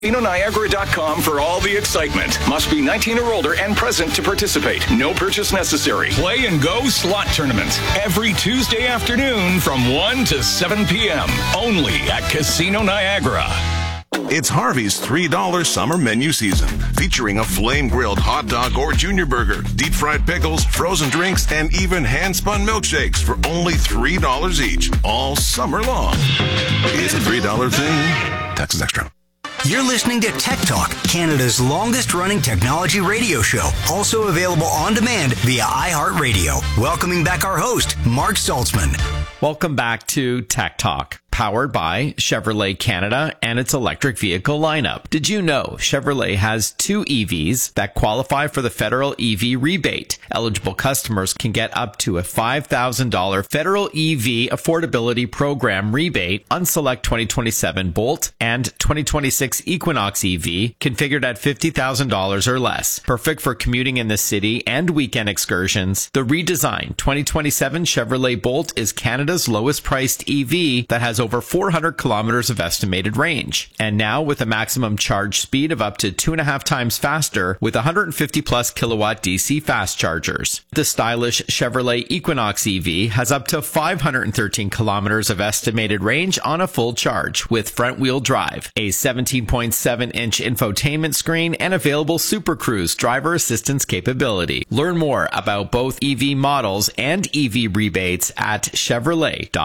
CasinoNiagara.com for all the excitement. Must be 19 or older and present to participate. No purchase necessary. Play and Go Slot Tournament. Every Tuesday afternoon from 1 to 7 p.m. Only at Casino Niagara. It's Harvey's $3 summer menu season, featuring a flame-grilled hot dog or junior burger, deep-fried pickles, frozen drinks, and even hand-spun milkshakes for only $3 each, all summer long. It's a $3 thing. Taxes extra. You're listening to Tech Talk, Canada's longest-running technology radio show, also available on demand via iHeartRadio. Welcoming back our host, Mark Saltzman. Welcome back to Tech Talk, powered by Chevrolet Canada and its electric vehicle lineup. Did you know Chevrolet has 2 EVs that qualify for the federal EV rebate? Eligible customers can get up to a $5,000 federal EV affordability program rebate on select 2027 Bolt and 2026 Equinox EV configured at $50,000 or less. Perfect for commuting in the city and weekend excursions. The redesigned 2027 Chevrolet Bolt is Canada's lowest priced EV that has over 400 kilometers of estimated range. And now with a maximum charge speed of up to 2.5 times faster with 150 plus kilowatt DC fast chargers. The stylish Chevrolet Equinox EV has up to 513 kilometers of estimated range on a full charge with front wheel drive, a 17.7-inch infotainment screen, and available Super Cruise driver assistance capability. Learn more about both EV models and EV rebates at Chevrolet.ca.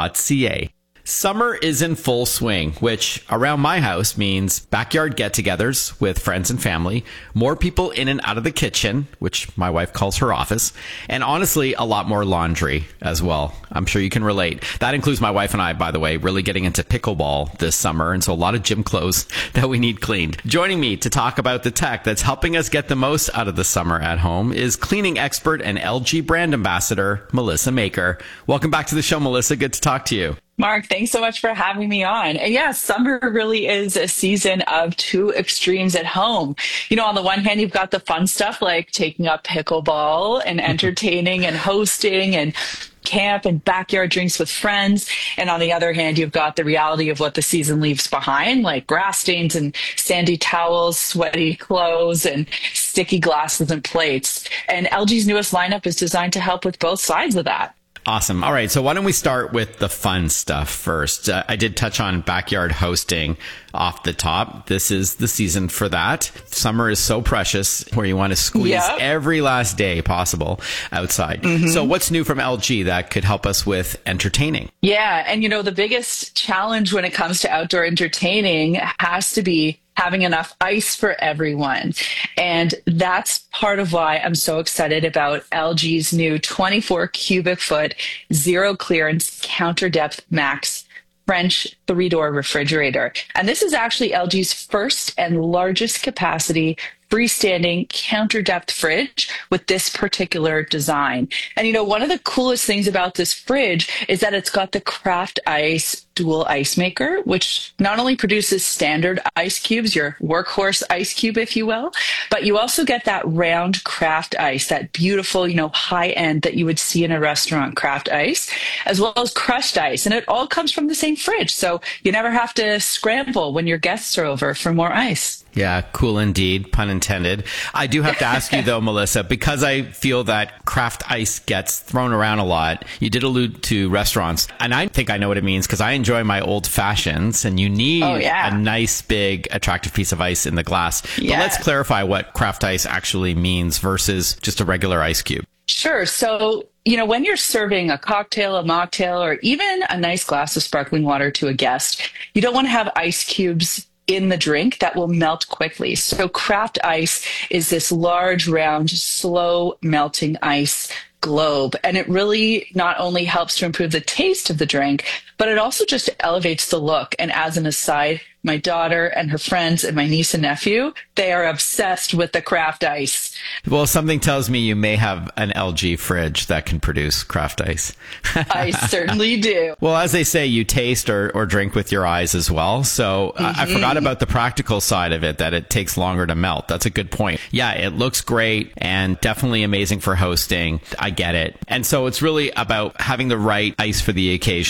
Summer is in full swing, which around my house means backyard get-togethers with friends and family, more people in and out of the kitchen, which my wife calls her office, and honestly, a lot more laundry as well. I'm sure you can relate. That includes my wife and I, by the way, really getting into pickleball this summer, and so a lot of gym clothes that we need cleaned. Joining me to talk about the tech that's helping us get the most out of the summer at home is cleaning expert and LG brand ambassador, Melissa Maker. Welcome back to the show, Melissa. Good to talk to you. Mark, thanks so much for having me on. And yeah, summer really is a season of 2 extremes at home. You know, on the one hand, you've got the fun stuff like taking up pickleball and entertaining and hosting and camp and backyard drinks with friends. And on the other hand, you've got the reality of what the season leaves behind, like grass stains and sandy towels, sweaty clothes, and sticky glasses and plates. And LG's newest lineup is designed to help with both sides of that. Awesome. All right. So why don't we start with the fun stuff first? I did touch on backyard hosting off the top. This is the season for that. Summer is so precious where you want to squeeze every last day possible outside. Mm-hmm. So what's new from LG that could help us with entertaining? Yeah. And, you know, the biggest challenge when it comes to outdoor entertaining has to be having enough ice for everyone. And that's part of why I'm so excited about LG's new 24 cubic foot zero clearance counter depth max French 3-door refrigerator. And this is actually LG's first and largest capacity freestanding counter depth fridge with this particular design. And you know, one of the coolest things about this fridge is that it's got the Craft Ice dual ice maker, which not only produces standard ice cubes, your workhorse ice cube, if you will, but you also get that round craft ice, that beautiful, you know, high end that you would see in a restaurant craft ice, as well as crushed ice. And it all comes from the same fridge. So you never have to scramble when your guests are over for more ice. Yeah, cool indeed, pun intended. I do have to ask you though, Melissa, because I feel that craft ice gets thrown around a lot. You did allude to restaurants, and I think I know what it means because I enjoy my old fashions, and you need a nice, big, attractive piece of ice in the glass. But let's clarify what craft ice actually means versus just a regular ice cube. Sure. So, you know, when you're serving a cocktail, a mocktail, or even a nice glass of sparkling water to a guest, you don't want to have ice cubes in the drink that will melt quickly. So craft ice is this large, round, slow melting ice globe. And it really not only helps to improve the taste of the drink, but it also just elevates the look. And as an aside, my daughter and her friends and my niece and nephew, they are obsessed with the craft ice. Well, something tells me you may have an LG fridge that can produce craft ice. I certainly do. Well, as they say, you taste or drink with your eyes as well. So I forgot about the practical side of it, that it takes longer to melt. That's a good point. Yeah, it looks great and definitely amazing for hosting. I get it. And so it's really about having the right ice for the occasion.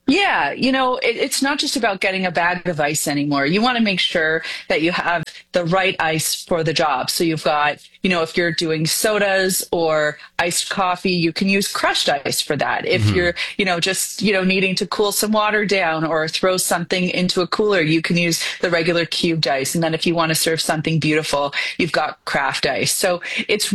Yeah, it's not just about getting a bag of ice anymore. You want to make sure that you have the right ice for the job. So you've got, if you're doing sodas or iced coffee, you can use crushed ice for that. If you're, just, needing to cool some water down or throw something into a cooler, you can use the regular cubed ice. And then if you want to serve something beautiful, you've got craft ice. So it's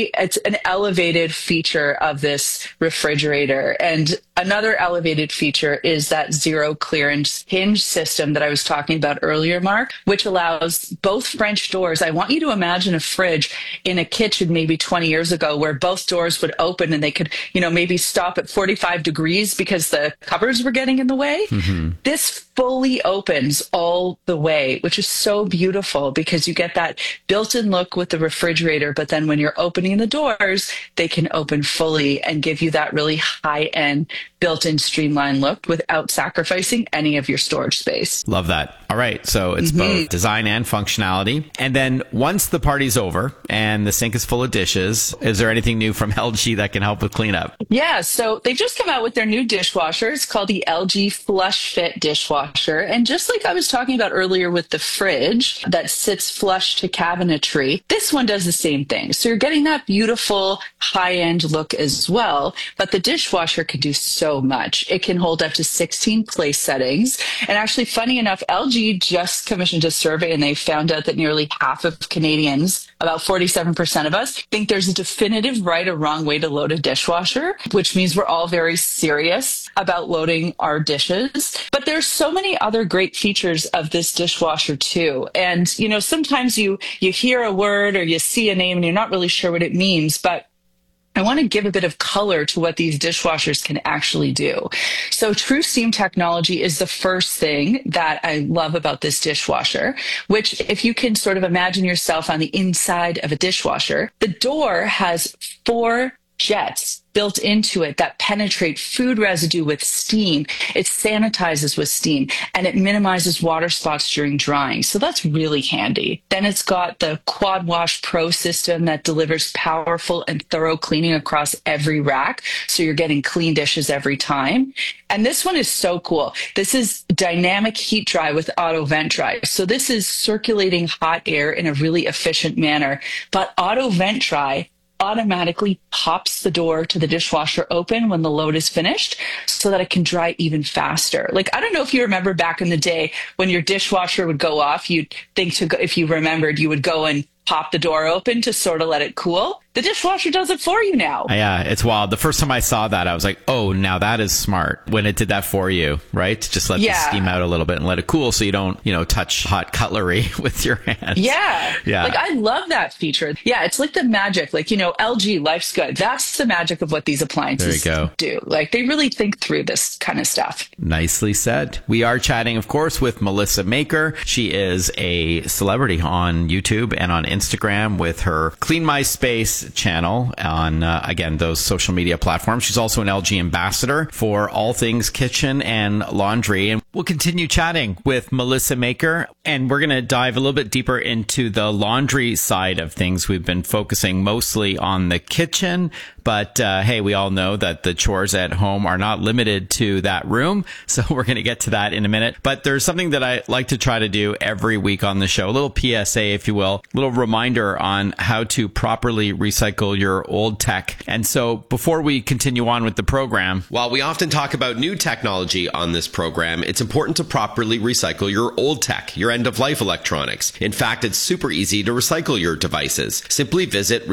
an elevated feature of this refrigerator. And another elevated feature is that zero clearance hinge system that I was talking about earlier, Mark, which allows both French doors. I want you to imagine a fridge in a kitchen maybe 20 years ago where both doors would open and they could, maybe stop at 45 degrees because the cupboards were getting in the way. Mm-hmm. This fully opens all the way, which is so beautiful because you get that built-in look with the refrigerator. But then when you're opening the doors, they can open fully and give you that really high-end built-in streamlined look without sacrificing any of your storage space. Love that. All right. So it's both design and functionality. And then once the party's over and the sink is full of dishes, is there anything new from LG that can help with cleanup? Yeah. So they've just come out with their new dishwasher. It's called the LG Flush Fit dishwasher. And just like I was talking about earlier with the fridge that sits flush to cabinetry, this one does the same thing. So you're getting that beautiful high-end look as well. But the dishwasher can do so much. It can hold up to 16 place settings. And actually, funny enough, LG just commissioned a survey and they found out that nearly half of Canadians, about 47% of us, think there's a definitive right or wrong way to load a dishwasher, which means we're all very serious about loading our dishes. But there's so many other great features of this dishwasher too. And, sometimes you hear a word or you see a name and you're not really sure what it means, but I want to give a bit of color to what these dishwashers can actually do. So True Steam technology is the first thing that I love about this dishwasher, which if you can sort of imagine yourself on the inside of a dishwasher, the door has 4 jets built into it that penetrate food residue with steam. It sanitizes with steam and it minimizes water spots during drying. So that's really handy. Then it's got the Quad Wash Pro system that delivers powerful and thorough cleaning across every rack. So you're getting clean dishes every time. And this one is so cool. This is dynamic heat dry with auto vent dry. So this is circulating hot air in a really efficient manner, but auto vent dry automatically pops the door to the dishwasher open when the load is finished so that it can dry even faster. Like, I don't know if you remember back in the day when your dishwasher would go off, you'd think if you remembered, you would go and pop the door open to sort of let it cool. The dishwasher does it for you now. Yeah, it's wild. The first time I saw that, I was like, oh, now that is smart when it did that for you, right? Just let the steam out a little bit and let it cool so you don't, touch hot cutlery with your hands. Yeah. Yeah. Like, I love that feature. Yeah, it's like the magic. Like, LG, life's good. That's the magic of what these appliances do. Like, they really think through this kind of stuff. Nicely said. We are chatting, of course, with Melissa Maker. She is a celebrity on YouTube and on Instagram with her Clean My Space channel on, again, those social media platforms. She's also an LG ambassador for all things kitchen and laundry. And we'll continue chatting with Melissa Maker. And we're going to dive a little bit deeper into the laundry side of things. We've been focusing mostly on the kitchen. But hey, we all know that the chores at home are not limited to that room. So we're going to get to that in a minute. But there's something that I like to try to do every week on the show, a little PSA, if you will, a little reminder on how to properly recycle your old tech. And so before we continue on with the program, while we often talk about new technology on this program, it's important to properly recycle your old tech, your end-of-life electronics. In fact, it's super easy to recycle your devices. Simply visit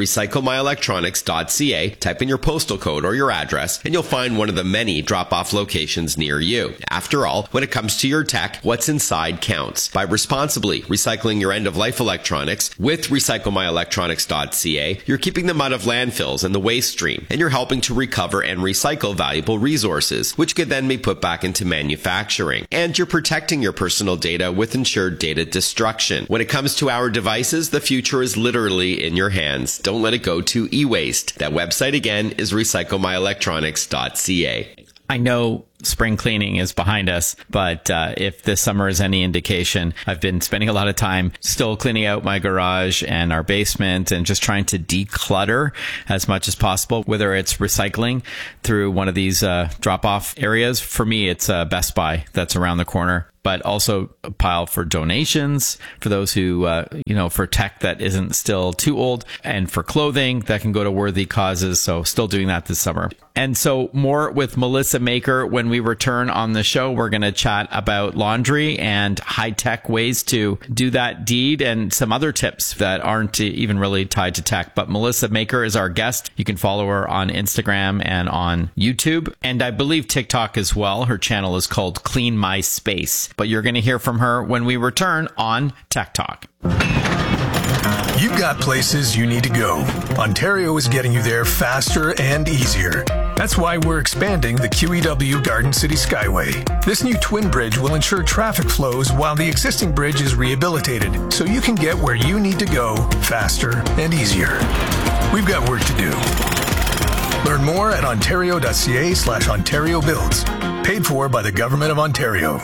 recyclemyelectronics.ca, type in your postal code or your address, and you'll find one of the many drop-off locations near you. After all, when it comes to your tech, what's inside counts. By responsibly recycling your end-of-life electronics with recyclemyelectronics.ca, you're keeping them out of landfills and the waste stream, and you're helping to recover and recycle valuable resources, which could then be put back into manufacturing. And you're protecting your personal data with ensured data destruction. When it comes to our devices, the future is literally in your hands. Don't let it go to e-waste. That website again is recyclemyelectronics.ca. I know spring cleaning is behind us. But if this summer is any indication, I've been spending a lot of time still cleaning out my garage and our basement and just trying to declutter as much as possible, whether it's recycling through one of these drop-off areas. For me, it's Best Buy that's around the corner, but also a pile for donations for those who, for tech that isn't still too old, and for clothing that can go to worthy causes. So still doing that this summer. And so more with Melissa Maker. When we return on the show, we're going to chat about laundry and high-tech ways to do that deed and some other tips that aren't even really tied to tech. But Melissa Maker is our guest. You can follow her on Instagram and on YouTube, and I believe TikTok as well. Her channel is called Clean My Space. But you're going to hear from her when we return on Tech Talk. You've got places you need to go. Ontario is getting you there faster and easier. That's why we're expanding the QEW Garden City Skyway. This new twin bridge will ensure traffic flows while the existing bridge is rehabilitated, so you can get where you need to go faster and easier. We've got work to do. Learn more at ontario.ca/Ontario Builds. Paid for by the Government of Ontario.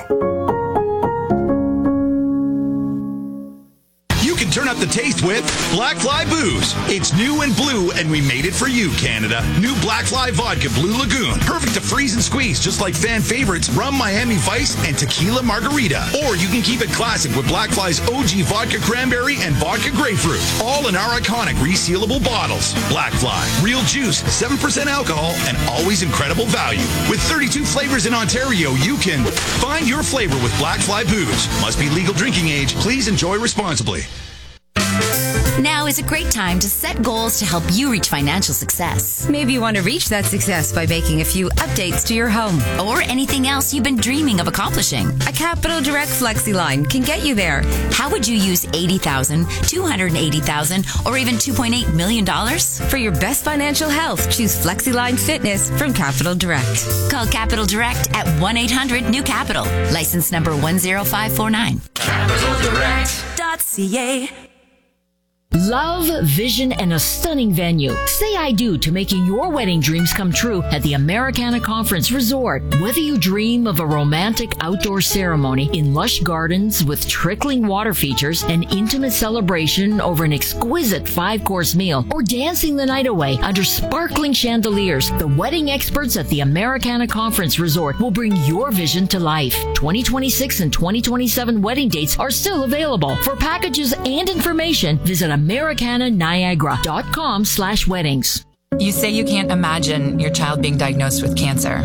Turn up the taste with Blackfly Booze. It's new and blue, and we made it for you, Canada. New Blackfly Vodka Blue Lagoon. Perfect to freeze and squeeze, just like fan favorites Rum Miami Vice and Tequila Margarita. Or you can keep it classic with Blackfly's OG Vodka Cranberry and Vodka Grapefruit. All in our iconic resealable bottles. Blackfly. Real juice, 7% alcohol, and always incredible value. With 32 flavors in Ontario, you can find your flavor with Blackfly Booze. Must be legal drinking age. Please enjoy responsibly. Now is a great time to set goals to help you reach financial success. Maybe you want to reach that success by making a few updates to your home. Or anything else you've been dreaming of accomplishing. A Capital Direct FlexiLine can get you there. How would you use $80,000, $280,000, or even $2.8 million? For your best financial health, choose FlexiLine Fitness from Capital Direct. Call Capital Direct at 1-800-NEW-CAPITAL. License number 10549. CapitalDirect.ca. Love, vision, and a stunning venue. Say I do to making your wedding dreams come true at the Americana Conference Resort. Whether you dream of a romantic outdoor ceremony in lush gardens with trickling water features, an intimate celebration over an exquisite 5-course meal, or dancing the night away under sparkling chandeliers, the wedding experts at the Americana Conference Resort will bring your vision to life. 2026 and 2027 wedding dates are still available. For packages and information, visit americananiagara.com/weddings. You say you can't imagine your child being diagnosed with cancer,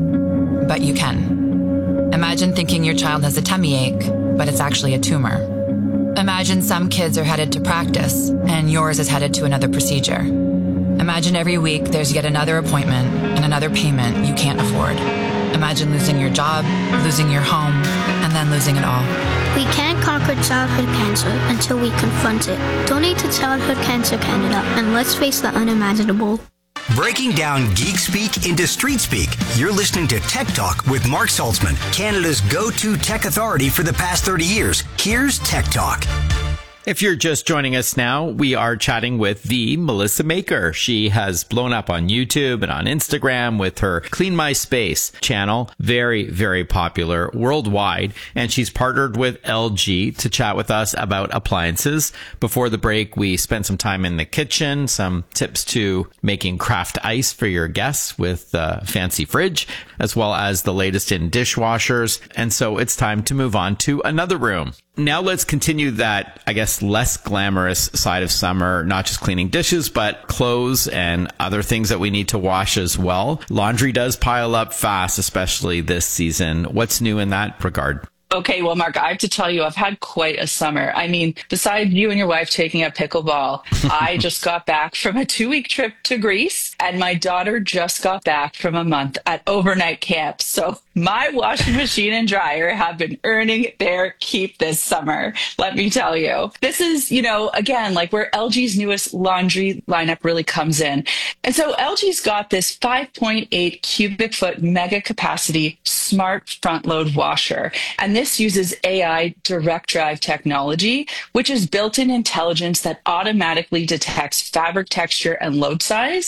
but you can. Imagine thinking your child has a tummy ache, but it's actually a tumor. Imagine some kids are headed to practice, and yours is headed to another procedure. Imagine every week there's yet another appointment and another payment you can't afford. Imagine losing your job, losing your home, and then losing it all. We can't conquer childhood cancer until we confront it. Donate to Childhood Cancer Canada, and let's face the unimaginable. Breaking down geek speak into street speak. You're listening to Tech Talk with Mark Saltzman, Canada's go-to tech authority for the past 30 years. Here's Tech Talk. If you're just joining us now, we are chatting with the Melissa Maker. She has blown up on YouTube and on Instagram with her Clean My Space channel. Very, very popular worldwide. And she's partnered with LG to chat with us about appliances. Before the break, we spent some time in the kitchen, some tips to making craft ice for your guests with a fancy fridge, as well as the latest in dishwashers. And so it's time to move on to another room. Now let's continue that, I guess, less glamorous side of summer, not just cleaning dishes, but clothes and other things that we need to wash as well. Laundry does pile up fast, especially this season. What's new in that regard? Okay, well, Mark, I have to tell you, I've had quite a summer. I mean, besides you and your wife taking up pickleball, I just got back from a 2-week trip to Greece, and my daughter just got back from a month at overnight camp. So my washing machine and dryer have been earning their keep this summer, let me tell you. This is, again, like where LG's newest laundry lineup really comes in. And so LG's got this 5.8 cubic foot mega capacity smart front load washer. And this uses AI direct drive technology, which is built-in intelligence that automatically detects fabric texture and load size.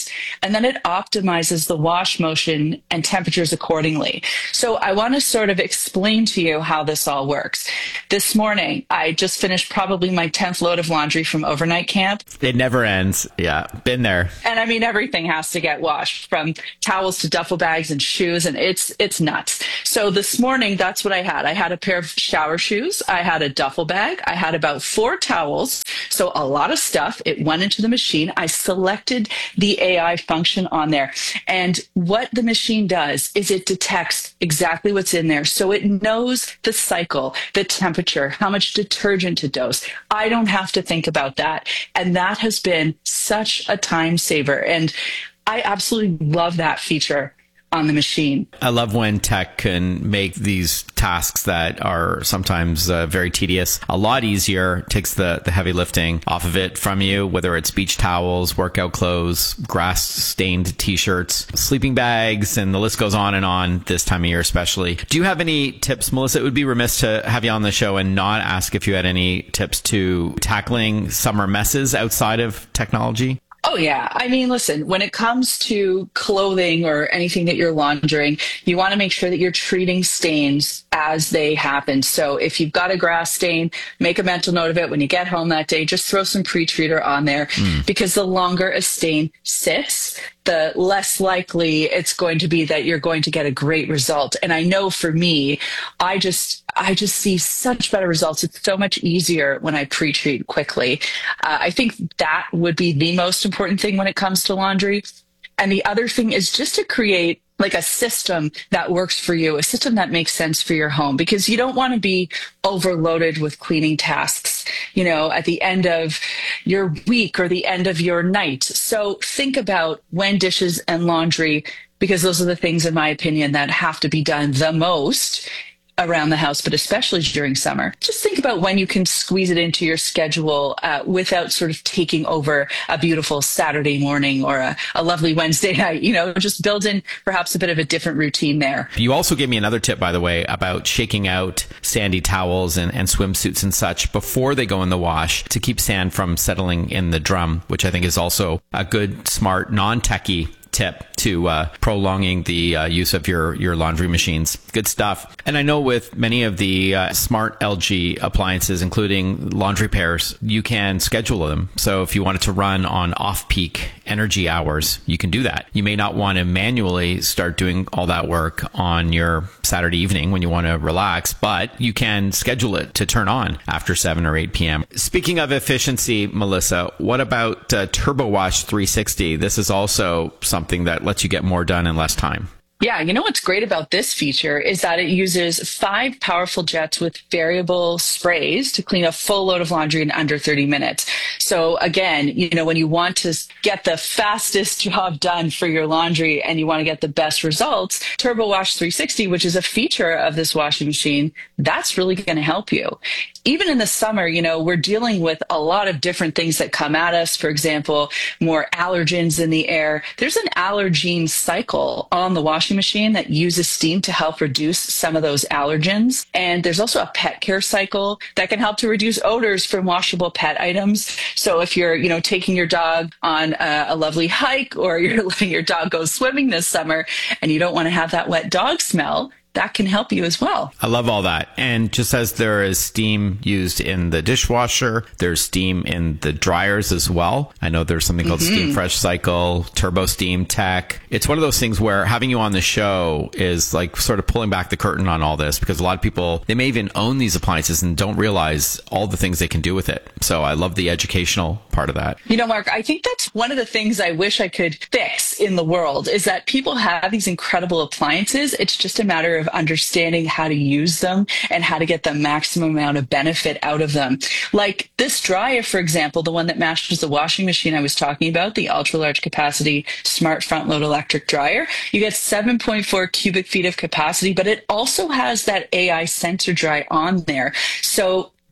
and then it optimizes the wash motion and temperatures accordingly. So I want to sort of explain to you how this all works. This morning, I just finished probably my 10th load of laundry from overnight camp. It never ends. Yeah, been there. And I mean, everything has to get washed, from towels to duffel bags and shoes, and it's nuts. So this morning, that's what I had. I had a pair of shower shoes. I had a duffel bag. I had about 4 towels. So a lot of stuff. It went into the machine. I selected the AI function on there. And what the machine does is it detects exactly what's in there. So it knows the cycle, the temperature, how much detergent to dose. I don't have to think about that. And that has been such a time saver. And I absolutely love that feature on the machine. I love when tech can make these tasks that are sometimes very tedious a lot easier, takes the heavy lifting off of it from you, whether it's beach towels, workout clothes, grass stained t-shirts, sleeping bags, and the list goes on and on this time of year especially. Do you have any tips, Melissa? It would be remiss to have you on the show and not ask if you had any tips to tackling summer messes outside of technology. Oh, yeah. I mean, listen, when it comes to clothing or anything that you're laundering, you want to make sure that you're treating stains as they happen. So if you've got a grass stain, make a mental note of it. When you get home that day, just throw some pre-treater on there, because the longer a stain sits, the less likely it's going to be that you're going to get a great result. And I know for me, I just see such better results. It's so much easier when I pre-treat quickly. I think that would be the most important thing when it comes to laundry. And the other thing is just to create like a system that works for you, a system that makes sense for your home, because you don't want to be overloaded with cleaning tasks, you know, at the end of your week or the end of your night. So think about when dishes and laundry, because those are the things, in my opinion, that have to be done the most around the house, but especially during summer. Just think about when you can squeeze it into your schedule without sort of taking over a beautiful Saturday morning or a lovely Wednesday night. You know, just build in perhaps a bit of a different routine there. You also gave me another tip, by the way, about shaking out sandy towels and swimsuits and such before they go in the wash to keep sand from settling in the drum, which I think is also a good, smart, non-techie tip to prolonging the use of your laundry machines. Good stuff. And I know with many of the smart LG appliances, including laundry pairs, you can schedule them. So if you wanted to run on off-peak energy hours, you can do that. You may not want to manually start doing all that work on your Saturday evening when you want to relax, but you can schedule it to turn on after 7 or 8 p.m. Speaking of efficiency, Melissa, what about Turbo Wash 360? This is also something that lets you get more done in less time. Yeah, you know what's great about this feature is that it uses 5 powerful jets with variable sprays to clean a full load of laundry in under 30 minutes. So again, you know, when you want to get the fastest job done for your laundry and you want to get the best results, Turbo Wash 360, which is a feature of this washing machine, that's really going to help you. Even in the summer, you know, we're dealing with a lot of different things that come at us. For example, more allergens in the air. There's an allergen cycle on the washing machine that uses steam to help reduce some of those allergens. And there's also a pet care cycle that can help to reduce odors from washable pet items. So if you're, you know, taking your dog on a lovely hike, or you're letting your dog go swimming this summer and you don't want to have that wet dog smell, that can help you as well. I love all that. And just as there is steam used in the dishwasher, there's steam in the dryers as well. I know there's something called Steam Fresh Cycle, Turbo Steam Tech. It's one of those things where having you on the show is like sort of pulling back the curtain on all this, because a lot of people, they may even own these appliances and don't realize all the things they can do with it. So I love the educational part of that. You know, Mark, I think that's one of the things I wish I could fix in the world, is that people have these incredible appliances. It's just a matter of understanding how to use them and how to get the maximum amount of benefit out of them. Like this dryer, for example, the one that matches the washing machine I was talking about, the ultra large capacity smart front load electric dryer. You get 7.4 cubic feet of capacity, but it also has that AI sensor dry on there. So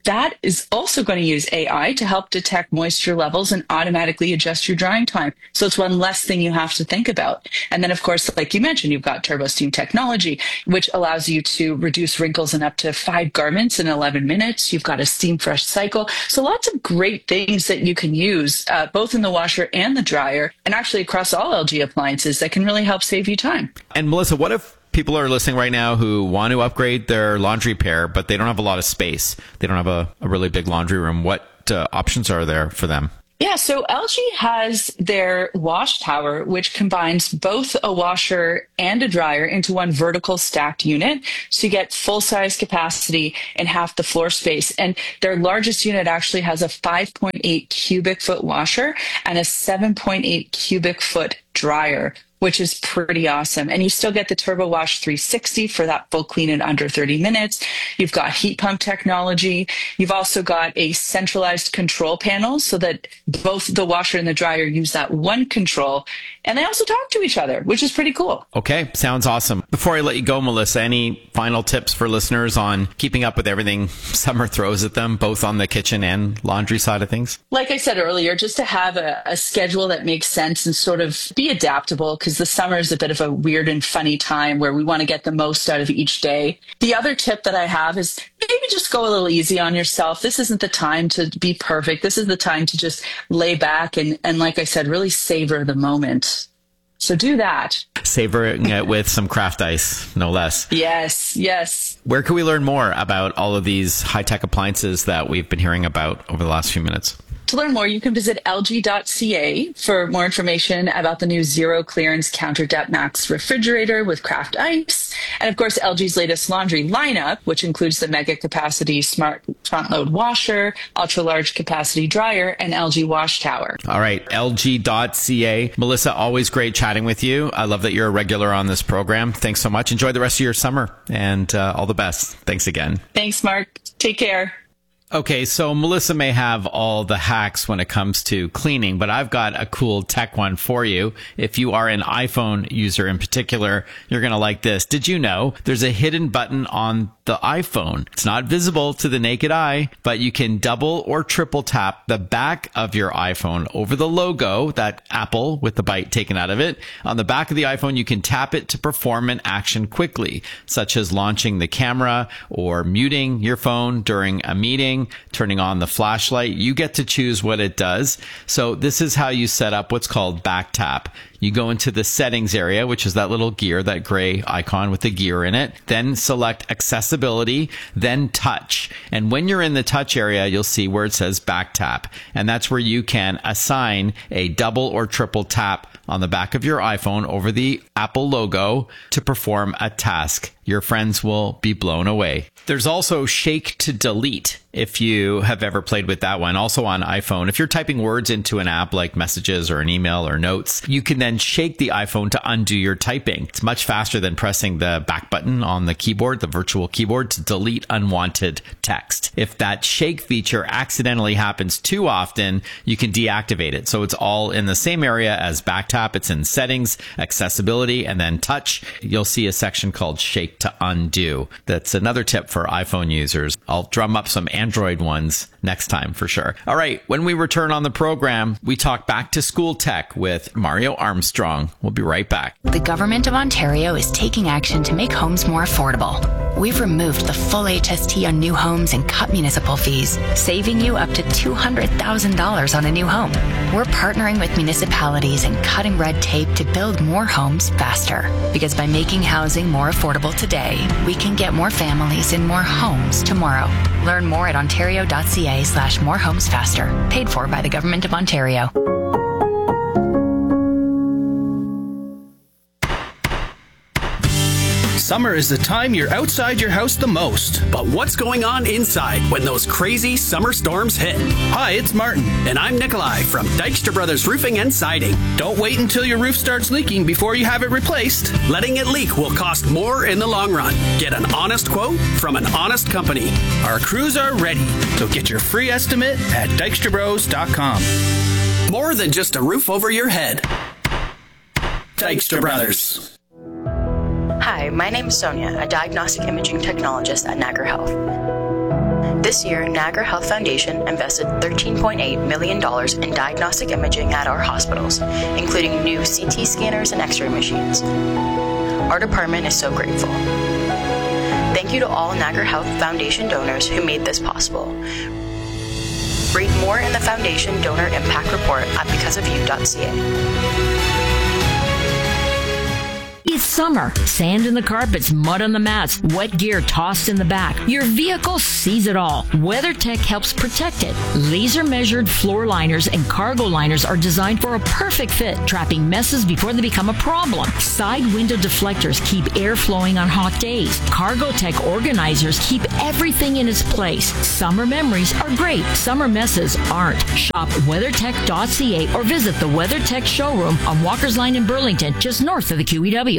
that is also going to use AI to help detect moisture levels and automatically adjust your drying time. So it's one less thing you have to think about. And then, of course, like you mentioned, you've got Turbo Steam technology, which allows you to reduce wrinkles in up to 5 garments in 11 minutes. You've got a steam fresh cycle. So lots of great things that you can use both in the washer and the dryer, and actually across all LG appliances that can really help save you time. And Melissa, what if people are listening right now who want to upgrade their laundry pair, but they don't have a lot of space? They don't have a really big laundry room. What options are there for them? Yeah, so LG has their wash tower, which combines both a washer and a dryer into one vertical stacked unit. So you get full-size capacity and half the floor space. And their largest unit actually has a 5.8 cubic foot washer and a 7.8 cubic foot dryer, which is pretty awesome. And you still get the Turbo Wash 360 for that full clean in under 30 minutes. You've got heat pump technology. You've also got a centralized control panel so that both the washer and the dryer use that one control. And they also talk to each other, which is pretty cool. Okay, sounds awesome. Before I let you go, Melissa, any final tips for listeners on keeping up with everything summer throws at them, both on the kitchen and laundry side of things? Like I said earlier, just to have a schedule that makes sense and sort of be adaptable, because the summer is a bit of a weird and funny time where we want to get the most out of each day. The other tip that I have is maybe just go a little easy on yourself. This isn't the time to be perfect. This is the time to just lay back and like I said, really savor the moment. So do that. Savoring it with some craft ice, no less. Yes, yes. Where can we learn more about all of these high-tech appliances that we've been hearing about over the last few minutes? To learn more, you can visit lg.ca for more information about the new Zero Clearance Counter Depth Max refrigerator with craft ice. And of course, LG's latest laundry lineup, which includes the mega capacity smart front load washer, ultra large capacity dryer, and LG wash tower. All right, lg.ca. Melissa, always great chatting with you. I love that you're a regular on this program. Thanks so much. Enjoy the rest of your summer and all the best. Thanks again. Thanks, Mark. Take care. Okay, so Melissa may have all the hacks when it comes to cleaning, but I've got a cool tech one for you. If you are an iPhone user in particular, you're going to like this. Did you know there's a hidden button on the iPhone? It's not visible to the naked eye, but you can double or triple tap the back of your iPhone over the logo, that apple with the bite taken out of it. On the back of the iPhone, you can tap it to perform an action quickly, such as launching the camera or muting your phone during a meeting, turning on the flashlight. You get to choose what it does. So this is how you set up what's called back tap. You go into the settings area, which is that little gear, that gray icon with the gear in it. Then select accessibility, then touch. And when you're in the touch area, you'll see where it says back tap. And that's where you can assign a double or triple tap on the back of your iPhone over the Apple logo to perform a task. Your friends will be blown away. There's also shake to delete, if you have ever played with that one, also on iPhone. If you're typing words into an app like Messages or an email or Notes, you can then shake the iPhone to undo your typing. It's much faster than pressing the back button on the keyboard, the virtual keyboard, to delete unwanted text. If that shake feature accidentally happens too often, you can deactivate it. So it's all in the same area as back tap. It's in settings, accessibility, and then touch. You'll see a section called shake to undo. That's another tip for iPhone users. I'll drum up some Android ones next time for sure. All right, when we return on the program, we talk back to school tech with Mario Armstrong. We'll be right back. The Government of Ontario is taking action to make homes more affordable. We've removed the full HST on new homes and cut municipal fees, saving you up to $200,000 on a new home. We're partnering with municipalities and cutting red tape to build more homes faster. Because by making housing more affordable today, we can get more families in more homes tomorrow. Learn more at ontario.ca/morehomesfaster. Paid for by the Government of Ontario. Summer is the time you're outside your house the most. But what's going on inside when those crazy summer storms hit? Hi, it's Martin. And I'm Nikolai from Dykstra Brothers Roofing and Siding. Don't wait until your roof starts leaking before you have it replaced. Letting it leak will cost more in the long run. Get an honest quote from an honest company. Our crews are ready, so get your free estimate at dykstrabros.com. More than just a roof over your head. Dykstra Brothers. Hi, my name is Sonia, a diagnostic imaging technologist at Niagara Health. This year, Niagara Health Foundation invested $13.8 million in diagnostic imaging at our hospitals, including new CT scanners and X-ray machines. Our department is so grateful. Thank you to all Niagara Health Foundation donors who made this possible. Read more in the Foundation Donor Impact Report at becauseofyou.ca. It's summer. Sand in the carpets, mud on the mats, wet gear tossed in the back. Your vehicle sees it all. WeatherTech helps protect it. Laser-measured floor liners and cargo liners are designed for a perfect fit, trapping messes before they become a problem. Side window deflectors keep air flowing on hot days. CargoTech organizers keep everything in its place. Summer memories are great. Summer messes aren't. Shop WeatherTech.ca or visit the WeatherTech showroom on Walker's Line in Burlington, just north of the QEW.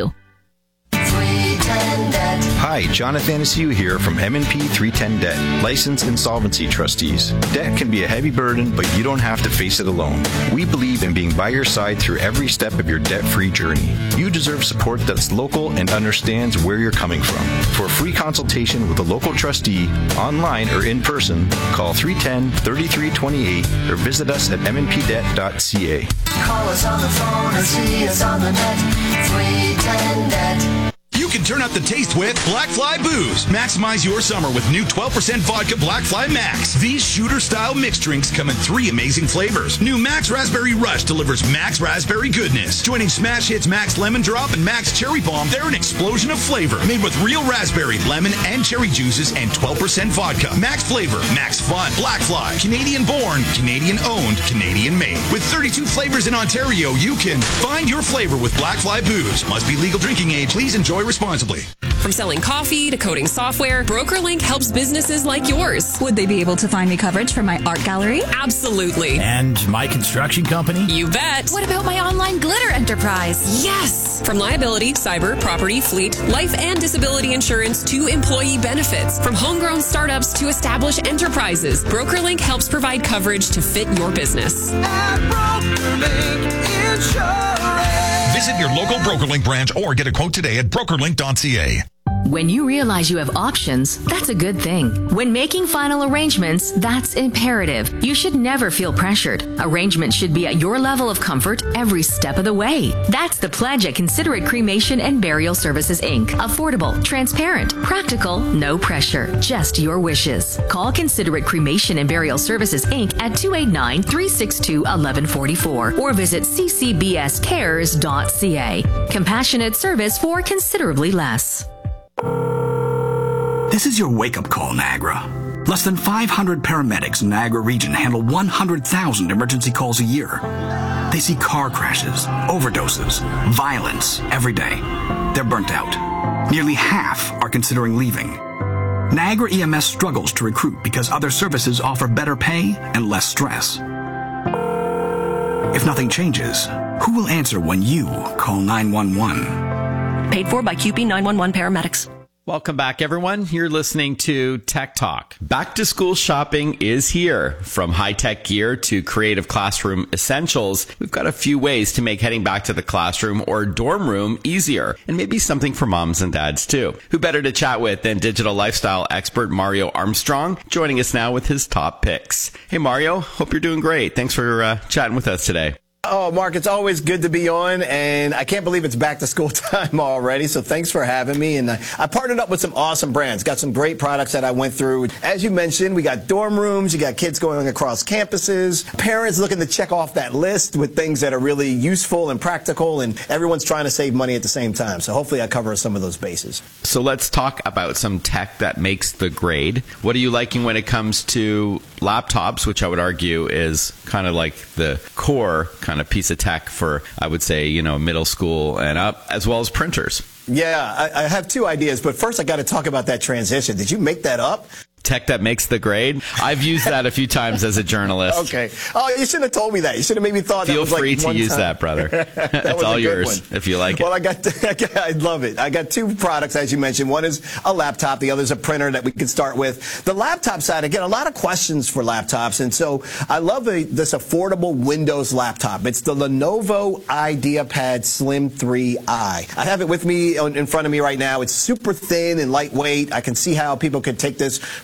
Hi, Jonathan Anastasia here from M&P 310 Debt, licensed insolvency trustees. Debt can be a heavy burden, but you don't have to face it alone. We believe in being by your side through every step of your debt-free journey. You deserve support that's local and understands where you're coming from. For a free consultation with a local trustee, online or in person, call 310-3328 or visit us at mnpdebt.ca. Call us on the phone or see us on the net. 310 Debt. You can turn up the taste with Black Fly Booze. Maximize your summer with new 12% vodka Black Fly Max. These shooter-style mixed drinks come in 3 amazing flavors. New Max Raspberry Rush delivers Max Raspberry goodness. Joining smash hits Max Lemon Drop and Max Cherry Bomb, they're an explosion of flavor. Made with real raspberry, lemon, and cherry juices and 12% vodka. Max Flavor, Max Fun, Black Fly. Canadian born, Canadian owned, Canadian made. With 32 flavors in Ontario, you can find your flavor with Black Fly Booze. Must be legal drinking age. Please enjoy responsibly. From selling coffee to coding software, BrokerLink helps businesses like yours. Would they be able to find me coverage for my art gallery? Absolutely. And my construction company? You bet. What about my online glitter enterprise? Yes. From liability, cyber, property, fleet, life and disability insurance to employee benefits. From homegrown startups to established enterprises, BrokerLink helps provide coverage to fit your business. At BrokerLink Insurance. Visit your local BrokerLink branch or get a quote today at brokerlink.ca. When you realize you have options, that's a good thing. When making final arrangements, that's imperative. You should never feel pressured. Arrangements should be at your level of comfort every step of the way. That's the pledge at Considerate Cremation and Burial Services, Inc. Affordable, transparent, practical, no pressure, just your wishes. Call Considerate Cremation and Burial Services, Inc. at 289-362-1144 or visit ccbscares.ca. Compassionate service for considerably less. This is your wake-up call, Niagara. Less than 500 paramedics in Niagara region handle 100,000 emergency calls a year. They see car crashes, overdoses, violence every day. They're burnt out. Nearly half are considering leaving. Niagara EMS struggles to recruit because other services offer better pay and less stress. If nothing changes, who will answer when you call 911? Paid for by QP 911 paramedics. Welcome back, everyone. You're listening to Tech Talk. Back to school shopping is here. From high-tech gear to creative classroom essentials, we've got a few ways to make heading back to the classroom or dorm room easier, and maybe something for moms and dads too. Who better to chat with than digital lifestyle expert Mario Armstrong, joining us now with his top picks. Hey, Mario, hope you're doing great. Thanks for chatting with us today. Oh, Mark, it's always good to be on, and I can't believe it's back to school time already, so thanks for having me. And I partnered up with some awesome brands, got some great products that I went through. As you mentioned, we got dorm rooms, you got kids going across campuses, parents looking to check off that list with things that are really useful and practical, and everyone's trying to save money at the same time. So hopefully I cover some of those bases. So let's talk about some tech that makes the grade. What are you liking when it comes to laptops, which I would argue is kind of like the core kind of piece of tech for, I would say, middle school and up, as well as printers? Yeah, I have two ideas, but first I got to talk about that transition. Did you make that up? Tech that makes the grade? I've used that a few times as a journalist. Okay. Oh, you should have told me that. You should have made me thought that was like one time. Feel free to use that, brother. That's all yours if you like it. Well, I love it. I got two products, as you mentioned. One is a laptop. The other is a printer that we can start with. The laptop side, I get a lot of questions for laptops, and so I love this affordable Windows laptop. It's the Lenovo IdeaPad Slim 3i. I have it with me in front of me right now. It's super thin and lightweight. I can see how people could take this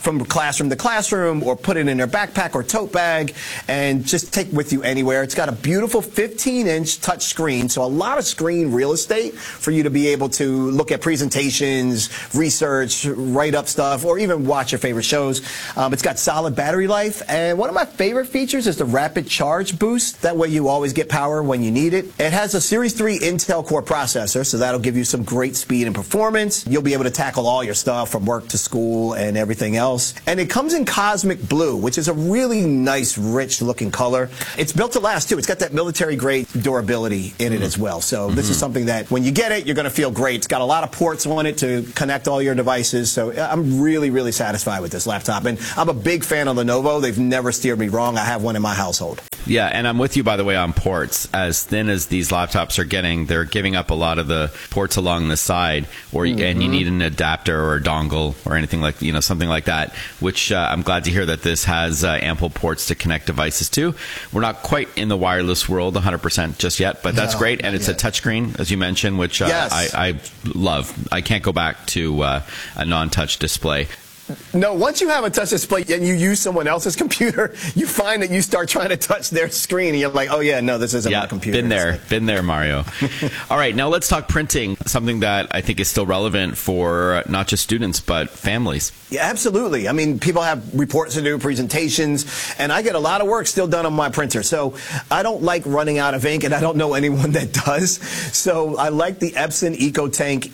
from classroom to classroom, or put it in their backpack or tote bag and just take with you anywhere. It's got a beautiful 15-inch touch screen, so a lot of screen real estate for you to be able to look at presentations, research, write up stuff, or even watch your favorite shows. It's got solid battery life, and one of my favorite features is the rapid charge boost. That way you always get power when you need it. It has a Series 3 Intel Core processor, so that'll give you some great speed and performance. You'll be able to tackle all your stuff from work to school and everything else. And it comes in Cosmic Blue, which is a really nice, rich looking color. It's built to last too. It's got that military grade durability in it as well. So this is something that when you get it, you're going to feel great. It's got a lot of ports on it to connect all your devices. So I'm really, really satisfied with this laptop. And I'm a big fan of Lenovo. They've never steered me wrong. I have one in my household. Yeah, and I'm with you, by the way, on ports. As thin as these laptops are getting, they're giving up a lot of the ports along the side, and you need an adapter or a dongle or anything like, something like that, which I'm glad to hear that this has ample ports to connect devices to. We're not quite in the wireless world 100% just yet, but that's great. And it's a touchscreen, as you mentioned, which I love. I can't go back to a non-touch display. No, once you have a touch display and you use someone else's computer, you find that you start trying to touch their screen and you're like, oh yeah, no, this isn't my computer. Been there, Mario. All right, now let's talk printing, something that I think is still relevant for not just students, but families. Yeah, absolutely. I mean, people have reports to do, presentations, and I get a lot of work still done on my printer. So I don't like running out of ink, and I don't know anyone that does. So I like the Epson EcoTank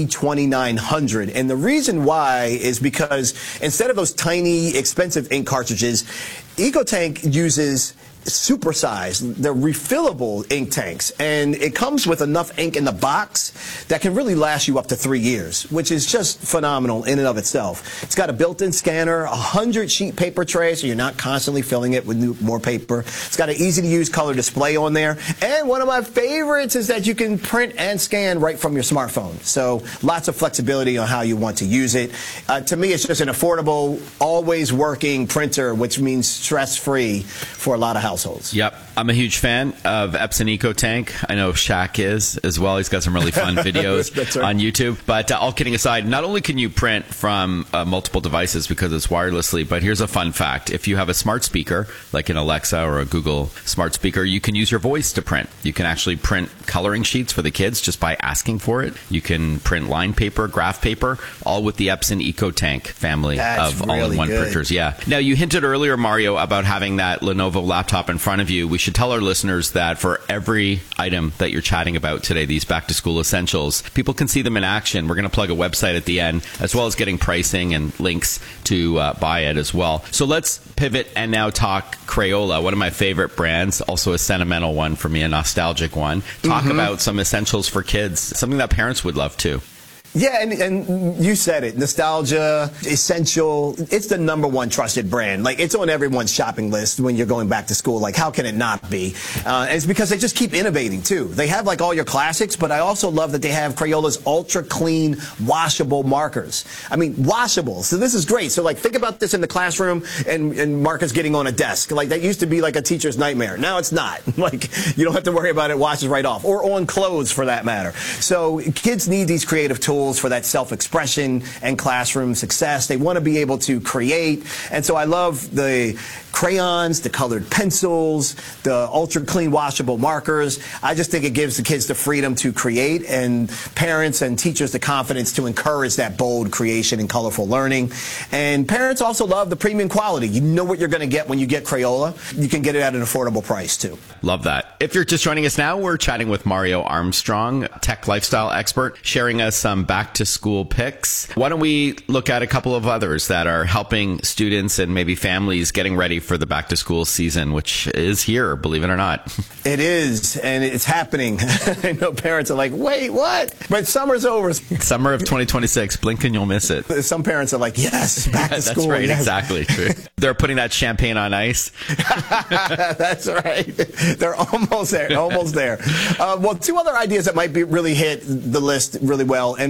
ET2900. And the reason why is because instead of those tiny, expensive ink cartridges, EcoTank uses supersized, they're refillable ink tanks, and it comes with enough ink in the box that can really last you up to 3 years, which is just phenomenal in and of itself. It's got a built-in scanner, 100 sheet paper tray, so you're not constantly filling it with more paper. It's got an easy-to-use color display on there, and one of my favorites is that you can print and scan right from your smartphone. So lots of flexibility on how you want to use it. To me, it's just an affordable, always working printer, which means stress-free for a lot of households. Yep. I'm a huge fan of Epson EcoTank. I know Shaq is as well. He's got some really fun videos on YouTube. But all kidding aside, not only can you print from multiple devices because it's wirelessly, but here's a fun fact. If you have a smart speaker, like an Alexa or a Google smart speaker, you can use your voice to print. You can actually print coloring sheets for the kids just by asking for it. You can print line paper, graph paper, all with the Epson EcoTank family of really all-in-one printers. Yeah. Now, you hinted earlier, Mario, about having that Lenovo laptop in front of you. We should tell our listeners that for every item that you're chatting about today, these back-to-school essentials, people can see them in action. We're going to plug a website at the end, as well as getting pricing and links to buy it as well. So let's pivot and now talk Crayola, one of my favorite brands, also a sentimental one for me, a nostalgic one. Talk about some essentials for kids, something that parents would love too. Yeah, and you said it. Nostalgia, essential. It's the #1 trusted brand. Like, it's on everyone's shopping list when you're going back to school. Like, how can it not be? And it's because they just keep innovating, too. They have, like, all your classics, but I also love that they have Crayola's ultra clean, washable markers. I mean, washable. So this is great. So, like, think about this in the classroom and markers getting on a desk. Like, that used to be, like, a teacher's nightmare. Now it's not. Like, you don't have to worry about it. Washes right off. Or on clothes, for that matter. So kids need these creative tools for that self-expression and classroom success. They want to be able to create. And so I love the crayons, the colored pencils, the ultra clean washable markers. I just think it gives the kids the freedom to create, and parents and teachers the confidence to encourage that bold creation and colorful learning. And parents also love the premium quality. You know what you're going to get when you get Crayola. You can get it at an affordable price too. Love that. If you're just joining us now, we're chatting with Mario Armstrong, tech lifestyle expert, sharing us some back-to-school picks. Why don't we look at a couple of others that are helping students and maybe families getting ready for the back-to-school season, which is here, believe it or not. It is, and it's happening. I know parents are like, wait, what? But summer's over. Summer of 2026. Blink and you'll miss it. Some parents are like, yes, back to school. That's right, yes. Exactly. They're putting that champagne on ice. That's right. They're almost there, almost there. Well, two other ideas that might be really hit the list really well, and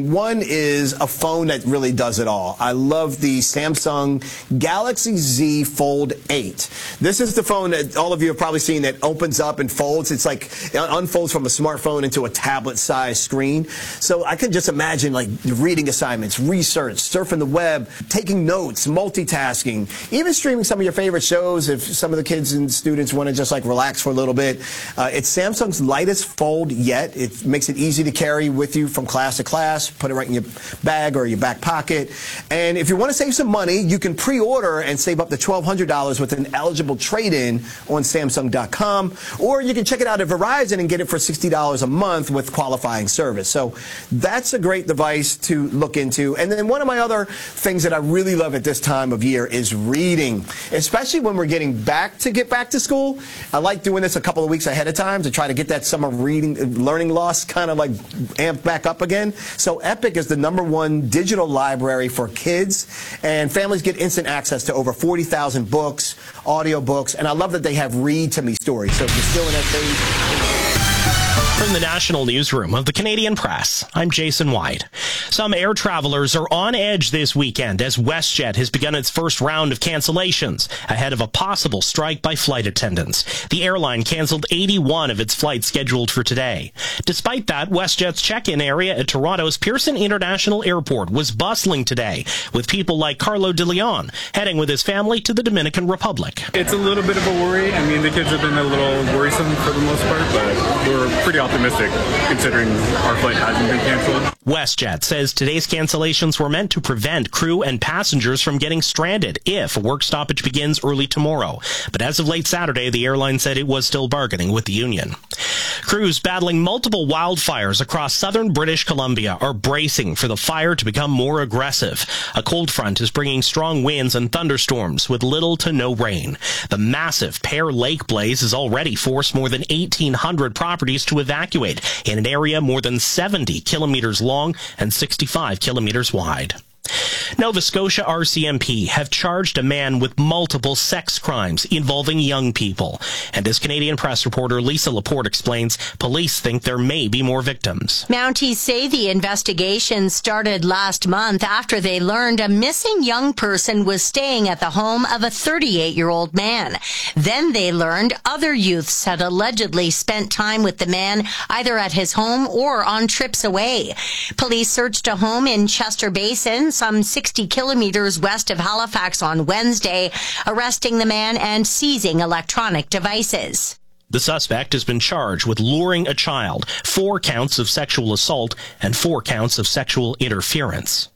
and one is a phone that really does it all. I love the Samsung Galaxy Z Fold 8. This is the phone that all of you have probably seen that opens up and folds. It's like it unfolds from a smartphone into a tablet-sized screen. So I can just imagine like reading assignments, research, surfing the web, taking notes, multitasking, even streaming some of your favorite shows if some of the kids and students want to just like relax for a little bit. It's Samsung's lightest fold yet. It makes it easy to carry with you from class to class, put it right in your bag or your back pocket. And if you want to save some money, you can pre-order and save up to $1,200 with an eligible trade-in on Samsung.com, or you can check it out at Verizon and get it for $60 a month with qualifying service. So that's a great device to look into. And then one of my other things that I really love at this time of year is reading, especially when we're getting back to school. I like doing this a couple of weeks ahead of time to try to get that summer learning loss kind of like amped back up again. So Epic is the #1 digital library for kids, and families get instant access to over 40,000 books, audiobooks, and I love that they have read to me stories. So if you're still in that phase. From the National Newsroom of the Canadian Press, I'm Jason White. Some air travelers are on edge this weekend as WestJet has begun its first round of cancellations ahead of a possible strike by flight attendants. The airline canceled 81 of its flights scheduled for today. Despite that, WestJet's check-in area at Toronto's Pearson International Airport was bustling today, with people like Carlo De Leon heading with his family to the Dominican Republic. It's a little bit of a worry. I mean, the kids have been a little worrisome for the most part, but we're pretty optimistic considering our flight hasn't been canceled. WestJet says today's cancellations were meant to prevent crew and passengers from getting stranded if a work stoppage begins early tomorrow. But as of late Saturday, the airline said it was still bargaining with the union. Crews battling multiple wildfires across southern British Columbia are bracing for the fire to become more aggressive. A cold front is bringing strong winds and thunderstorms with little to no rain. The massive Pear Lake blaze has already forced more than 1,800 properties to evacuate in an area more than 70 kilometers long and 65 kilometers wide. Nova Scotia RCMP have charged a man with multiple sex crimes involving young people. And as Canadian Press reporter Lisa Laporte explains, police think there may be more victims. Mounties say the investigation started last month after they learned a missing young person was staying at the home of a 38-year-old man. Then they learned other youths had allegedly spent time with the man either at his home or on trips away. Police searched a home in Chester Basin, some 60 kilometers west of Halifax on Wednesday, arresting the man and seizing electronic devices. The suspect has been charged with luring a child, 4 counts of sexual assault, and 4 counts of sexual interference.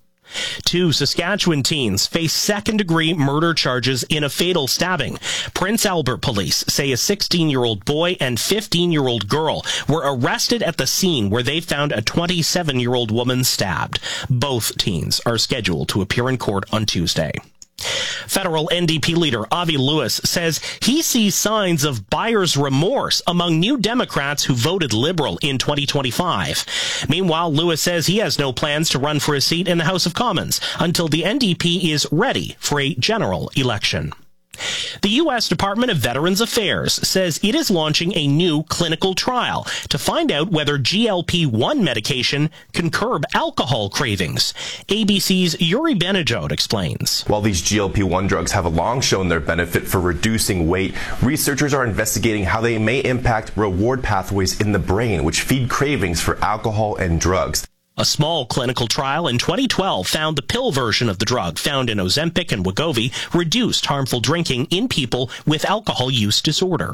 2 Saskatchewan teens face second-degree murder charges in a fatal stabbing. Prince Albert police say a 16-year-old boy and 15-year-old girl were arrested at the scene where they found a 27-year-old woman stabbed. Both teens are scheduled to appear in court on Tuesday. Federal NDP leader Avi Lewis says he sees signs of buyer's remorse among New Democrats who voted Liberal in 2025. Meanwhile, Lewis says he has no plans to run for a seat in the House of Commons until the NDP is ready for a general election. The U.S. Department of Veterans Affairs says it is launching a new clinical trial to find out whether GLP-1 medication can curb alcohol cravings. ABC's Yuri Benajot explains. While these GLP-1 drugs have long shown their benefit for reducing weight, researchers are investigating how they may impact reward pathways in the brain, which feed cravings for alcohol and drugs. A small clinical trial in 2012 found the pill version of the drug found in Ozempic and Wegovy reduced harmful drinking in people with alcohol use disorder.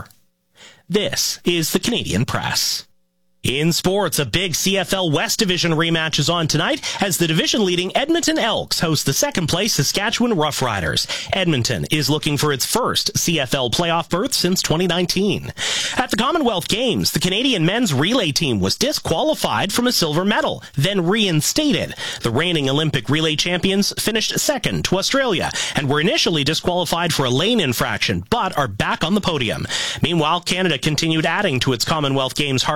This is the Canadian Press. In sports, a big CFL West Division rematch is on tonight as the division-leading Edmonton Elks host the second-place Saskatchewan Roughriders. Edmonton is looking for its first CFL playoff berth since 2019. At the Commonwealth Games, the Canadian men's relay team was disqualified from a silver medal, then reinstated. The reigning Olympic relay champions finished second to Australia and were initially disqualified for a lane infraction, but are back on the podium. Meanwhile, Canada continued adding to its Commonwealth Games hardware in